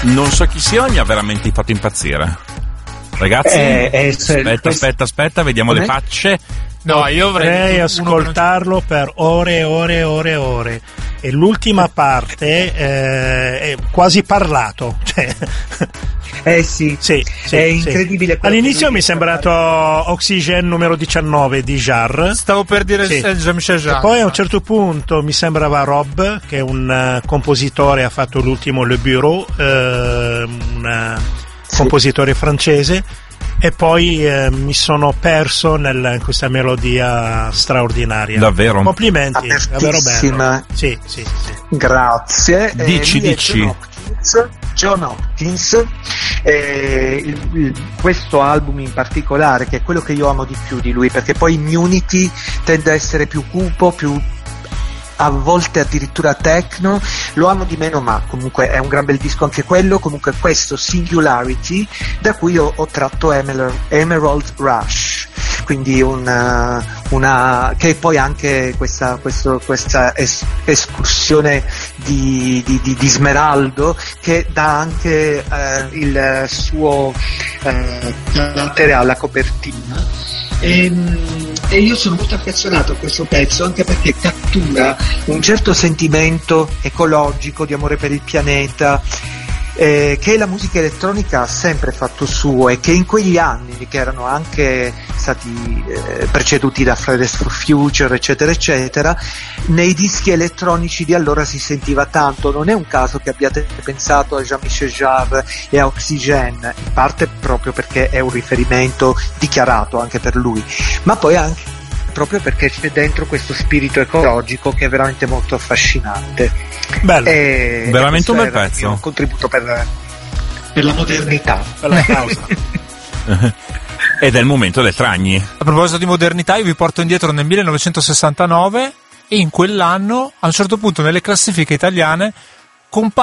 Non so chi sia, mi ha veramente fatto impazzire. Ragazzi, aspetta, vediamo le facce. No, io vorrei ascoltarlo per ore e ore e ore e ore. E l'ultima parte è quasi parlato. Sì, è incredibile. All'inizio mi è sembrato Oxygen numero 19 di Jarre. Stavo per dire Jean-Michel Jarre. E poi a un certo punto mi sembrava Rob, che è un compositore, ha fatto l'ultimo Le Bureau, un compositore francese. E poi mi sono perso in questa melodia straordinaria. Davvero? Complimenti, davvero bello. Sì. Grazie. Dici. John Hopkins, questo album in particolare, che è quello che io amo di più di lui, perché poi Immunity tende a essere più cupo, più a volte addirittura techno, lo amo di meno, ma comunque è un gran bel disco anche quello. Comunque questo Singularity, da cui ho tratto Emerald Rush, quindi che poi anche questa escursione di Smeraldo, che dà anche il suo carattere alla copertina. E io sono molto affezionato a questo pezzo, anche perché cattura un certo sentimento ecologico, di amore per il pianeta, che la musica elettronica ha sempre fatto suo, e che in quegli anni, che erano anche stati preceduti da Fridays for Future eccetera eccetera, nei dischi elettronici di allora si sentiva tanto. Non è un caso che abbiate pensato a Jean-Michel Jarre e a Oxygen, in parte proprio perché è un riferimento dichiarato anche per lui, ma poi anche proprio perché c'è dentro questo spirito ecologico che è veramente molto affascinante. Bello. Veramente un bel pezzo. Un contributo per la modernità, per la causa. Ed è il momento del Tragni. A proposito di modernità, io vi porto indietro nel 1969, e in quell'anno, a un certo punto nelle classifiche italiane,